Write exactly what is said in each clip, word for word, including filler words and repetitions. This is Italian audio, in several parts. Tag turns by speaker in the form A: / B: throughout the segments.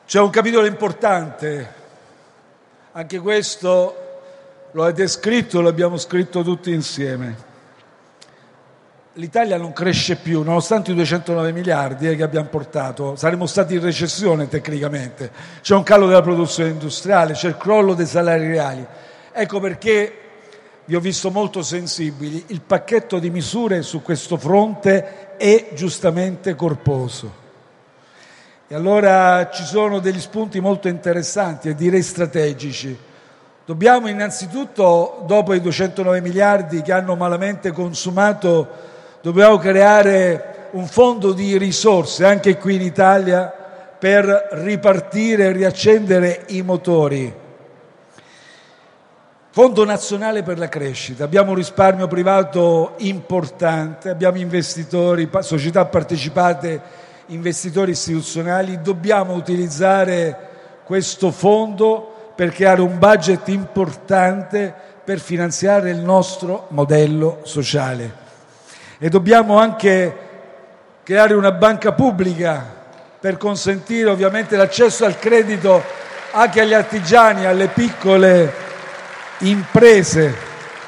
A: C'è un capitolo importante, anche questo lo avete scritto, lo abbiamo scritto tutti insieme. L'Italia non cresce più, nonostante i duecentonove miliardi eh, che abbiamo portato. Saremmo stati in recessione tecnicamente. C'è un calo della produzione industriale, c'è il crollo dei salari reali. Ecco perché vi ho visto molto sensibili. Il pacchetto di misure su questo fronte è giustamente corposo. E allora ci sono degli spunti molto interessanti e direi strategici. Dobbiamo innanzitutto, dopo i duecentonove miliardi che hanno malamente consumato, dobbiamo creare un fondo di risorse, anche qui in Italia, per ripartire e riaccendere i motori. Fondo nazionale per la crescita. Abbiamo un risparmio privato importante, abbiamo investitori, società partecipate, investitori istituzionali. Dobbiamo utilizzare questo fondo per creare un budget importante per finanziare il nostro modello sociale. E dobbiamo anche creare una banca pubblica per consentire ovviamente l'accesso al credito anche agli artigiani, alle piccole imprese.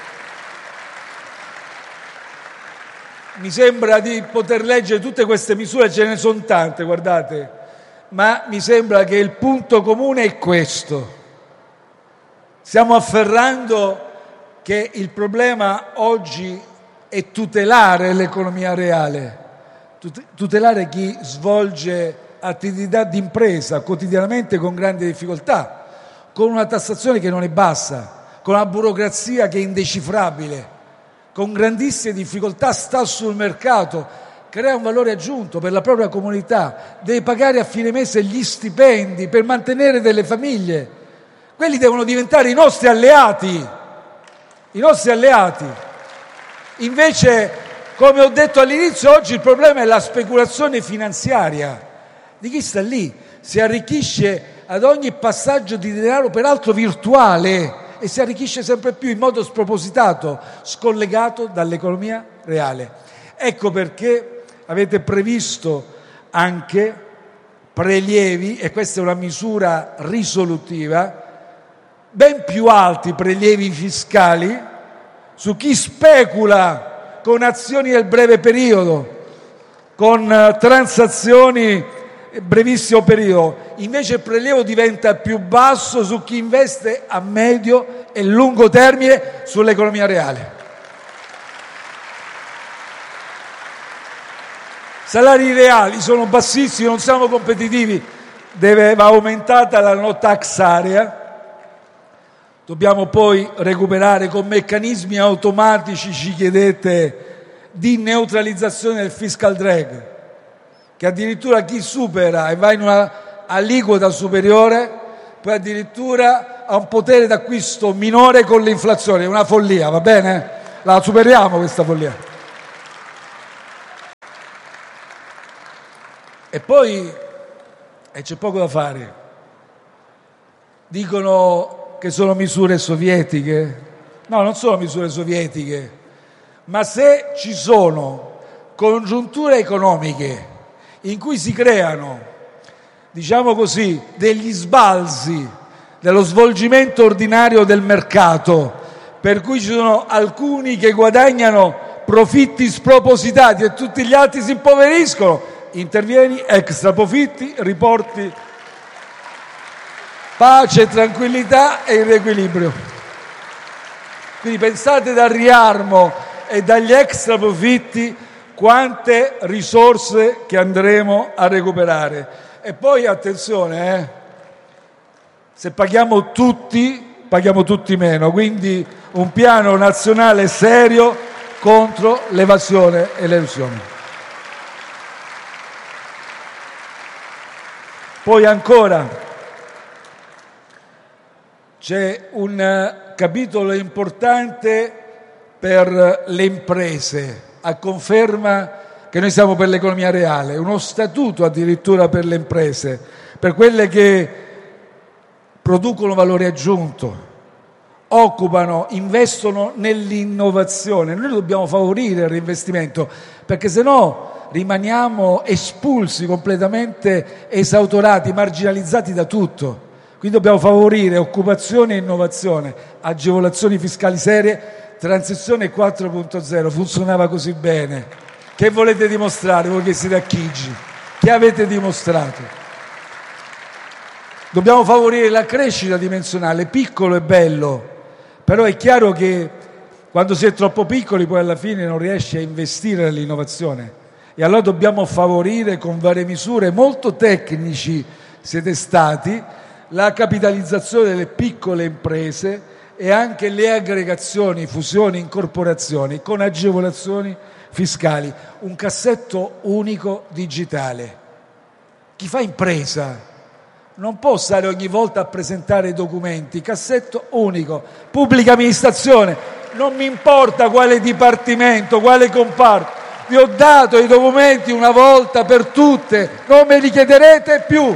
A: Mi sembra di poter leggere tutte queste misure, ce ne sono tante, guardate, ma mi sembra che il punto comune è questo. Stiamo afferrando che il problema oggi è tutelare l'economia reale, tutelare chi svolge attività di impresa quotidianamente con grande difficoltà, con una tassazione che non è bassa, con una burocrazia che è indecifrabile, con grandissime difficoltà sta sul mercato, crea un valore aggiunto per la propria comunità, deve pagare a fine mese gli stipendi per mantenere delle famiglie. Quelli devono diventare i nostri alleati, i nostri alleati. Invece, come ho detto all'inizio, oggi il problema è la speculazione finanziaria di chi sta lì, si arricchisce ad ogni passaggio di denaro, peraltro virtuale, e si arricchisce sempre più in modo spropositato, scollegato dall'economia reale. Ecco perché avete previsto anche prelievi, e questa è una misura risolutiva, ben più alti prelievi fiscali su chi specula con azioni del breve periodo, con transazioni brevissimo periodo. Invece il prelievo diventa più basso su chi investe a medio e lungo termine sull'economia reale. Salari reali sono bassissimi, non siamo competitivi, deve va aumentata la no tax area. Dobbiamo poi recuperare con meccanismi automatici, ci chiedete, di neutralizzazione del fiscal drag, che addirittura chi supera e va in una aliquota superiore poi addirittura ha un potere d'acquisto minore con l'inflazione. È una follia, va bene? La superiamo questa follia. E poi e c'è poco da fare. Dicono che sono misure sovietiche. No, non sono misure sovietiche, ma se ci sono congiunture economiche in cui si creano, diciamo così, degli sbalzi dello svolgimento ordinario del mercato, per cui ci sono alcuni che guadagnano profitti spropositati e tutti gli altri si impoveriscono, intervieni, extra profitti, riporti pace, tranquillità e il riequilibrio. Quindi pensate dal riarmo e dagli extra profitti quante risorse che andremo a recuperare. E poi attenzione, eh, se paghiamo tutti, paghiamo tutti meno, quindi un piano nazionale serio contro l'evasione e l'elusione. Poi ancora c'è un capitolo importante per le imprese, a conferma che noi siamo per l'economia reale, uno statuto addirittura per le imprese, per quelle che producono valore aggiunto, occupano, investono nell'innovazione. Noi dobbiamo favorire il reinvestimento, perché se no rimaniamo espulsi, completamente esautorati, marginalizzati da tutto. Quindi dobbiamo favorire occupazione e innovazione, agevolazioni fiscali serie, transizione quattro punto zero. Funzionava così bene. Che volete dimostrare voi che siete a Chigi? Che avete dimostrato? Dobbiamo favorire la crescita dimensionale. Piccolo è bello, però è chiaro che quando si è troppo piccoli poi alla fine non riesci a investire nell'innovazione. E allora dobbiamo favorire con varie misure, molto tecnici siete stati, la capitalizzazione delle piccole imprese e anche le aggregazioni, fusioni, incorporazioni con agevolazioni fiscali, un cassetto unico digitale. Chi fa impresa non può stare ogni volta a presentare i documenti, cassetto unico, pubblica amministrazione, non mi importa quale dipartimento, quale comparto, vi ho dato i documenti una volta per tutte, non me li chiederete più.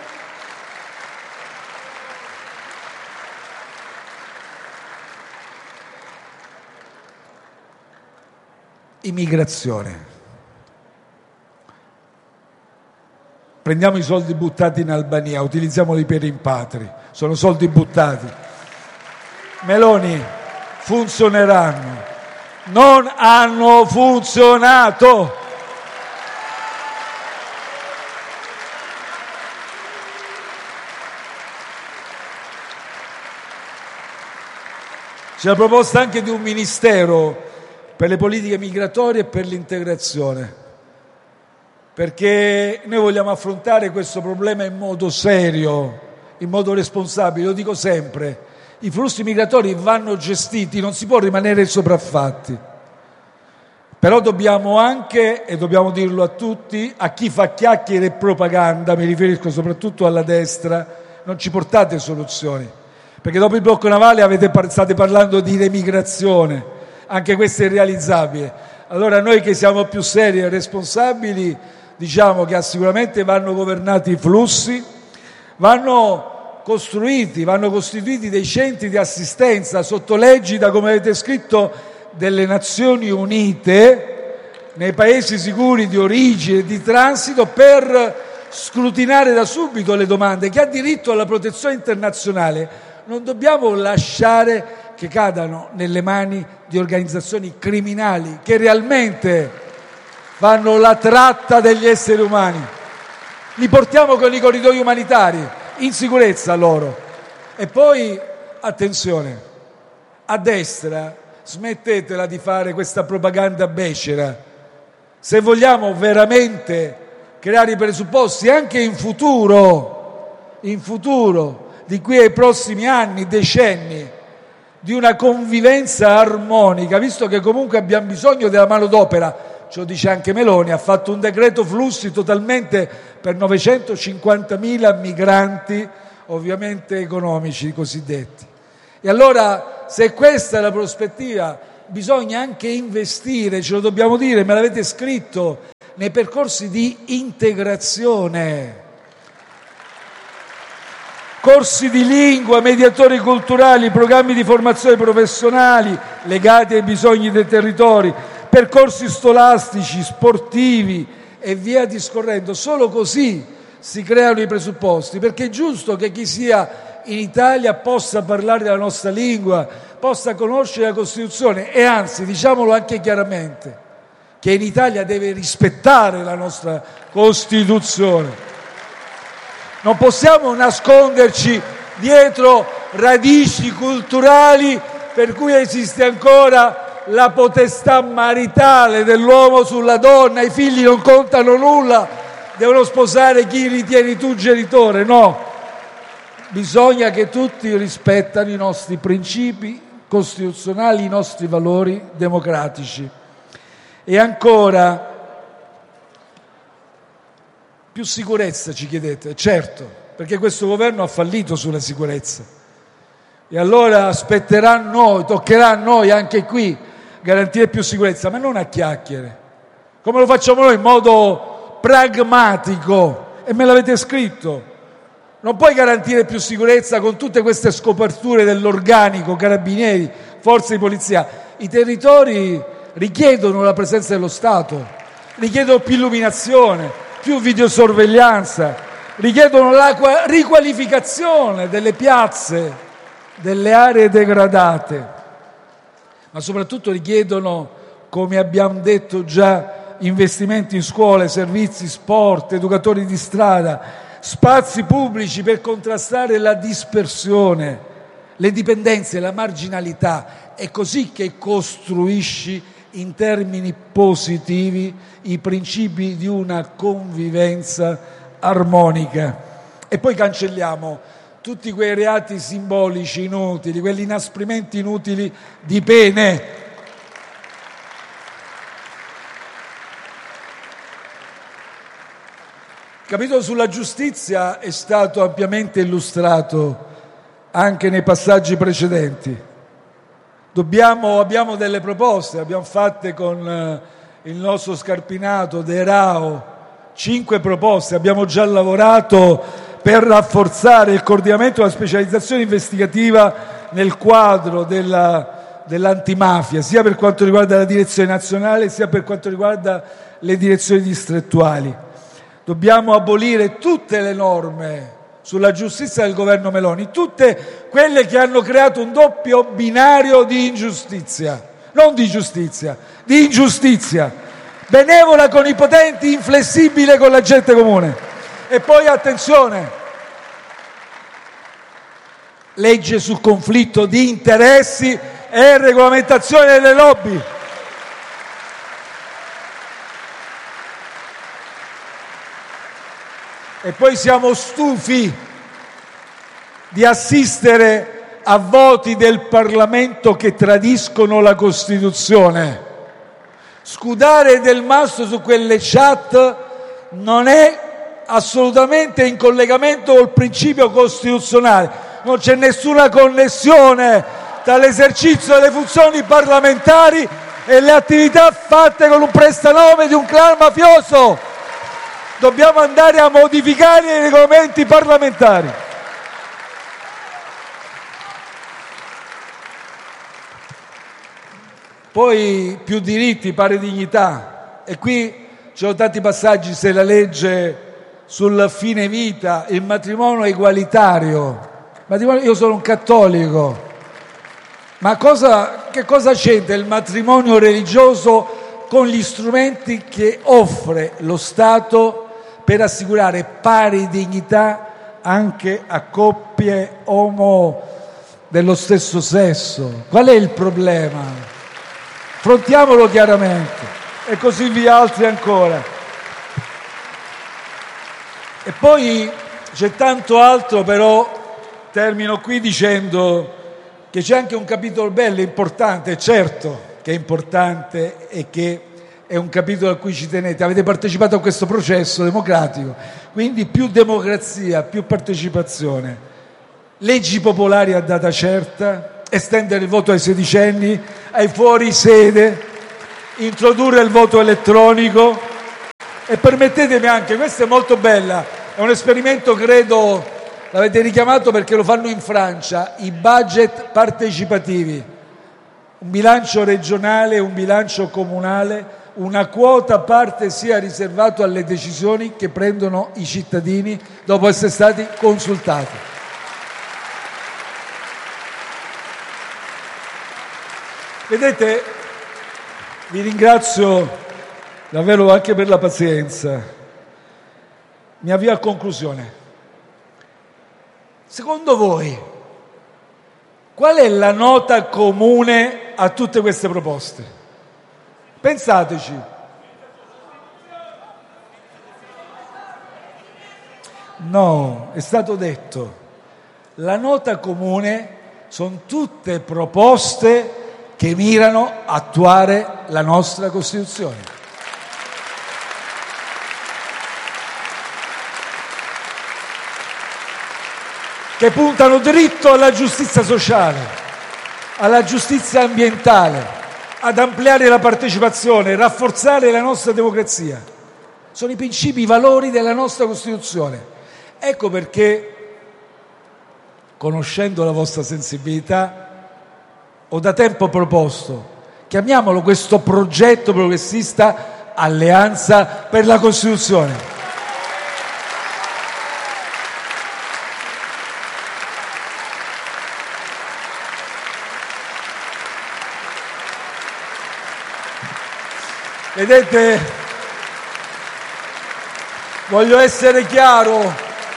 A: Immigrazione. Prendiamo i soldi buttati in Albania, utilizziamoli per i rimpatri, sono soldi buttati. Meloni, funzioneranno. Non hanno funzionato. C'è la proposta anche di un ministero per le politiche migratorie e per l'integrazione, perché noi vogliamo affrontare questo problema in modo serio, in modo responsabile. Lo dico sempre, i flussi migratori vanno gestiti, non si può rimanere sopraffatti. Però dobbiamo anche, e dobbiamo dirlo a tutti, a chi fa chiacchiere e propaganda, mi riferisco soprattutto alla destra, non ci portate soluzioni, perché dopo il blocco navale avete, state parlando di remigrazione, anche questo è irrealizzabile. Allora noi che siamo più seri e responsabili diciamo che sicuramente vanno governati i flussi, vanno costruiti, vanno costituiti dei centri di assistenza sotto l'egida, come avete scritto, delle Nazioni Unite nei paesi sicuri di origine e di transito per scrutinare da subito le domande. Chi ha diritto alla protezione internazionale non dobbiamo lasciare che cadano nelle mani di organizzazioni criminali che realmente fanno la tratta degli esseri umani. Li portiamo con i corridoi umanitari, in sicurezza loro. E poi, attenzione, a destra smettetela di fare questa propaganda becera. Se vogliamo veramente creare i presupposti anche in futuro, in futuro, di qui ai prossimi anni, decenni, di una convivenza armonica, visto che comunque abbiamo bisogno della manodopera, ce lo dice anche Meloni, ha fatto un decreto flussi totalmente per novecentocinquantamila migranti, ovviamente economici cosiddetti. E allora, se questa è la prospettiva, bisogna anche investire, ce lo dobbiamo dire, me l'avete scritto, nei percorsi di integrazione. Corsi di lingua, mediatori culturali, programmi di formazione professionali legati ai bisogni dei territori, percorsi scolastici, sportivi e via discorrendo. Solo così si creano i presupposti, perché è giusto che chi sia in Italia possa parlare la nostra lingua, possa conoscere la Costituzione e anzi, diciamolo anche chiaramente, che in Italia deve rispettare la nostra Costituzione. Non possiamo nasconderci dietro radici culturali per cui esiste ancora la potestà maritale dell'uomo sulla donna, i figli non contano nulla, devono sposare chi ritieni tu genitore. No, bisogna che tutti rispettano i nostri principi costituzionali, i nostri valori democratici. E ancora, più sicurezza ci chiedete, certo, perché questo governo ha fallito sulla sicurezza. E allora aspetterà a noi, toccherà a noi anche qui garantire più sicurezza, ma non a chiacchiere, come lo facciamo noi in modo pragmatico, e me l'avete scritto. Non puoi garantire più sicurezza con tutte queste scoperture dell'organico, carabinieri, forze di polizia. I territori richiedono la presenza dello Stato. richiedono più illuminazione, più videosorveglianza, richiedono la riqualificazione delle piazze, delle aree degradate, ma soprattutto richiedono, come abbiamo detto già, investimenti in scuole, servizi, sport, educatori di strada, spazi pubblici per contrastare la dispersione, le dipendenze, la marginalità. È così che costruisci in termini positivi i principi di una convivenza armonica. E poi cancelliamo tutti quei reati simbolici inutili, quegli inasprimenti inutili di pene. Il capitolo sulla giustizia è stato ampiamente illustrato anche nei passaggi precedenti. Dobbiamo, abbiamo delle proposte, abbiamo fatte con il nostro Scarpinato, De Rao, cinque proposte, abbiamo già lavorato per rafforzare il coordinamento e la specializzazione investigativa nel quadro della, dell'antimafia, sia per quanto riguarda la direzione nazionale, sia per quanto riguarda le direzioni distrettuali. Dobbiamo abolire tutte le norme sulla giustizia del governo Meloni, tutte quelle che hanno creato un doppio binario di ingiustizia, non di giustizia, di ingiustizia, benevola con i potenti, inflessibile con la gente comune. E poi attenzione, legge sul conflitto di interessi e regolamentazione delle lobby. E poi siamo stufi di assistere a voti del Parlamento che tradiscono la Costituzione. Scudare Del Mastro su quelle chat non è assolutamente in collegamento col principio costituzionale. Non c'è nessuna connessione tra l'esercizio delle funzioni parlamentari e le attività fatte con un prestanome di un clan mafioso. Dobbiamo andare a modificare i regolamenti parlamentari. Poi più diritti, pari dignità. E qui ci sono tanti passaggi, se la legge sul fine vita, il matrimonio egualitario. Matrimonio, io sono un cattolico, ma cosa, che cosa c'entra il matrimonio religioso con gli strumenti che offre lo Stato per assicurare pari dignità anche a coppie omo dello stesso sesso? Qual è il problema? Affrontiamolo chiaramente, e così via altri ancora. E poi c'è tanto altro, però termino qui dicendo che c'è anche un capitolo bello, importante, certo che è importante e che è un capitolo a cui ci tenete. Avete partecipato a questo processo democratico, quindi più democrazia, più partecipazione, leggi popolari a data certa, estendere il voto ai sedicenni, ai fuori sede, introdurre il voto elettronico. E permettetemi anche, questa è molto bella, è un esperimento, credo l'avete richiamato perché lo fanno in Francia, i budget partecipativi, un bilancio regionale, un bilancio comunale, una quota parte sia riservato alle decisioni che prendono i cittadini dopo essere stati consultati. Vedete, vi ringrazio davvero anche per la pazienza. Mi avvio a conclusione. Secondo voi, qual è la nota comune a tutte queste proposte? Pensateci. No, è stato detto. La nota comune sono tutte proposte che mirano a attuare la nostra Costituzione. Che puntano dritto alla giustizia sociale, alla giustizia ambientale, ad ampliare la partecipazione, rafforzare la nostra democrazia. Sono i principi, i valori della nostra Costituzione. Ecco perché, conoscendo la vostra sensibilità, ho da tempo proposto, chiamiamolo questo progetto progressista Alleanza per la Costituzione. Vedete, voglio essere chiaro,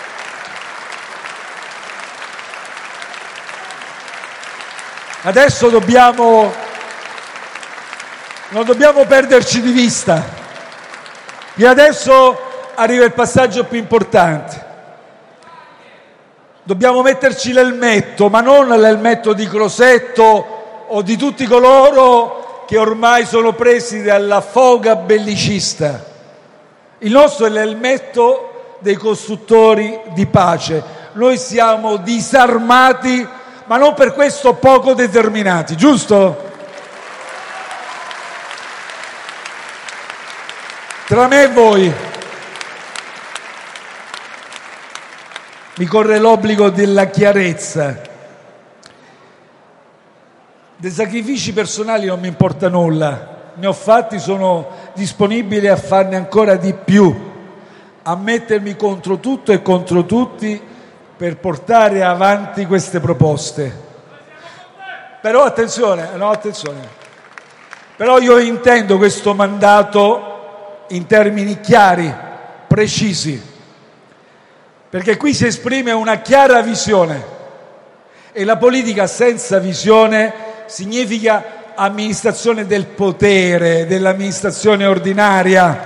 A: adesso dobbiamo, non dobbiamo perderci di vista, e adesso arriva il passaggio più importante. Dobbiamo metterci l'elmetto, ma non l'elmetto di Crosetto o di tutti coloro che ormai sono presi dalla foga bellicista. Il nostro è l'elmetto dei costruttori di pace. Noi siamo disarmati, ma non per questo poco determinati, giusto? Tra me e voi mi corre l'obbligo della chiarezza. Dei sacrifici personali non mi importa nulla, ne ho fatti, sono disponibile a farne ancora di più, a mettermi contro tutto e contro tutti per portare avanti queste proposte. Però attenzione, no, attenzione. Però io intendo questo mandato in termini chiari, precisi, perché qui si esprime una chiara visione e la politica senza visione significa amministrazione del potere, dell'amministrazione ordinaria.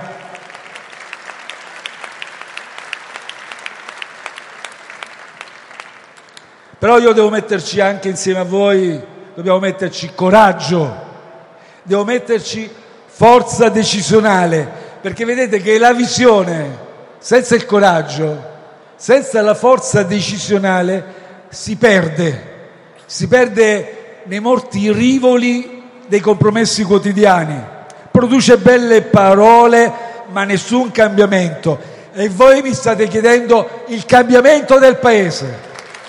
A: Però io devo metterci anche insieme a voi, dobbiamo metterci coraggio, devo metterci forza decisionale, perché vedete che la visione senza il coraggio, senza la forza decisionale si perde, si perde nei morti rivoli dei compromessi quotidiani, produce belle parole ma nessun cambiamento, e voi mi state chiedendo il cambiamento del Paese.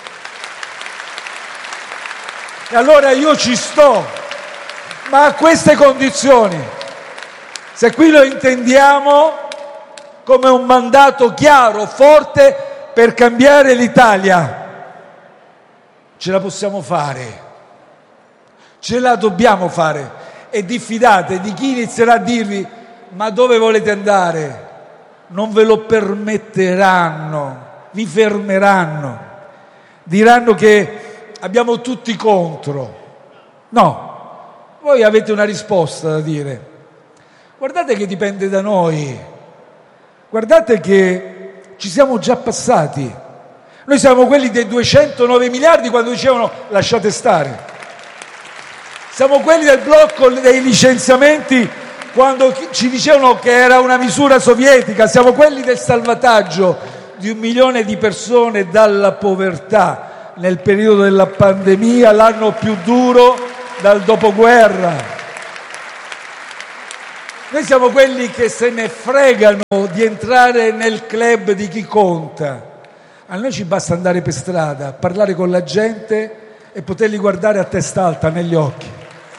A: E allora io ci sto, ma a queste condizioni, se qui lo intendiamo come un mandato chiaro, forte per cambiare l'Italia, ce la possiamo fare. Ce la dobbiamo fare, e diffidate di chi inizierà a dirvi ma dove volete andare? Non ve lo permetteranno, vi fermeranno, diranno che abbiamo tutti contro. No, voi avete una risposta da dire. Guardate che dipende da noi, guardate che ci siamo già passati. Noi siamo quelli dei duecentonove miliardi quando dicevano lasciate stare. Siamo quelli del blocco dei licenziamenti quando ci dicevano che era una misura sovietica. Siamo quelli del salvataggio di un milione di persone dalla povertà nel periodo della pandemia, l'anno più duro dal dopoguerra. Noi siamo quelli che se ne fregano di entrare nel club di chi conta. A noi ci basta andare per strada, parlare con la gente e poterli guardare a testa alta negli occhi.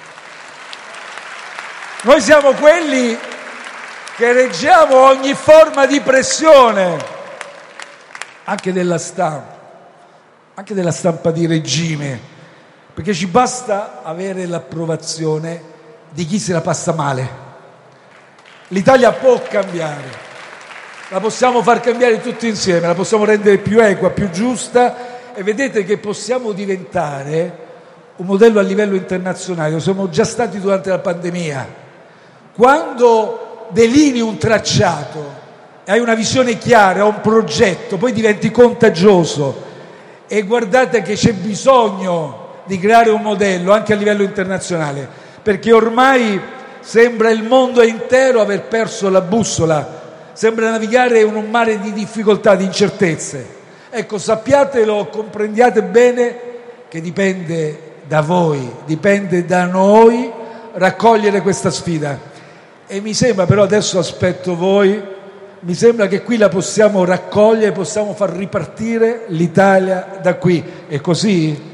A: Noi siamo quelli che reggiamo ogni forma di pressione, anche della stampa, anche della stampa di regime, perché ci basta avere l'approvazione di chi se la passa male. L'Italia può cambiare, la possiamo far cambiare tutti insieme, la possiamo rendere più equa, più giusta, e vedete che possiamo diventare un modello a livello internazionale. Lo siamo già stati durante la pandemia. Quando delinei un tracciato e hai una visione chiara, un progetto, poi diventi contagioso, e guardate che c'è bisogno di creare un modello anche a livello internazionale, perché ormai sembra il mondo intero aver perso la bussola, sembra navigare in un mare di difficoltà, di incertezze. Ecco, sappiatelo, comprendiate bene che dipende da voi, dipende da noi raccogliere questa sfida. E mi sembra, però adesso aspetto voi, mi sembra che qui la possiamo raccogliere, possiamo far ripartire l'Italia da qui. È così?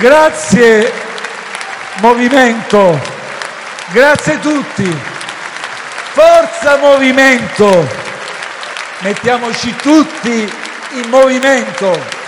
A: Grazie movimento, grazie a tutti, forza movimento, mettiamoci tutti in movimento.